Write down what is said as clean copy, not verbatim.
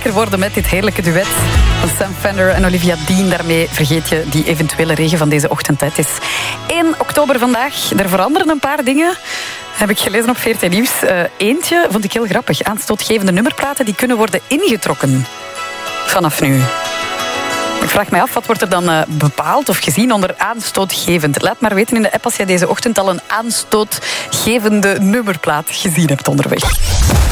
wakker worden met dit heerlijke duet van Sam Fender en Olivia Dean. Daarmee vergeet je die eventuele regen van deze ochtend. Het is 1 oktober vandaag. Er veranderen een paar dingen. Heb ik gelezen op VRT Nieuws. Eentje vond ik heel grappig. Aanstootgevende nummerplaten die kunnen worden ingetrokken vanaf nu. Ik vraag mij af, wat wordt er dan bepaald of gezien onder aanstootgevend? Laat maar weten in de app als jij deze ochtend al een aanstootgevende nummerplaat gezien hebt onderweg.